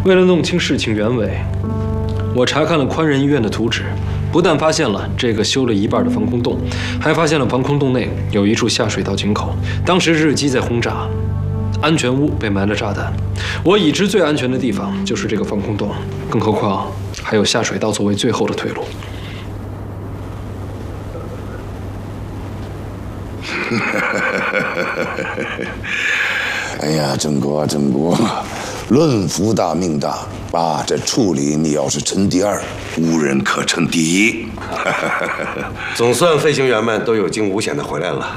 为了弄清事情原委，我查看了宽仁医院的图纸，不但发现了这个修了一半的防空洞，还发现了防空洞内有一处下水道井口。当时日机在轰炸，安全屋被埋了炸弹。我已知最安全的地方就是这个防空洞，更何况还有下水道作为最后的退路。 哎呀，郑国，论福大命大啊！这处理你要是称第二，无人可称第一。 总算飞行员们都有惊无险的回来了。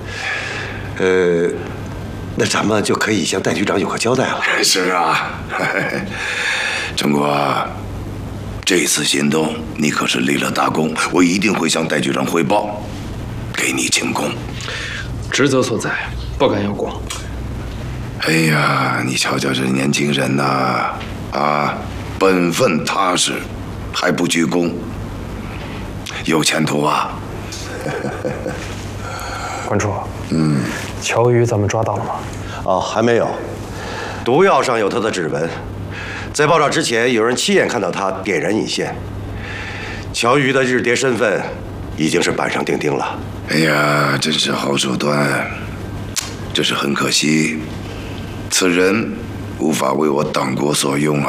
那咱们就可以向戴局长有个交代了。 是啊，郑国，这次行动你可是立了大功，我一定会向戴局长汇报，给你庆功。 职责所在，不敢邀功。 哎呀，你瞧瞧这年轻人呐，本分踏实，还不居功，有前途啊！ 关处，乔瑜咱们抓到了吗？ 哦，还没有。毒药上有他的指纹，在爆炸之前，有人亲眼看到他点燃引线。乔瑜的日谍身份已经是板上钉钉了。 哎呀，真是好手段，只是很可惜，此人无法为我党国所用啊。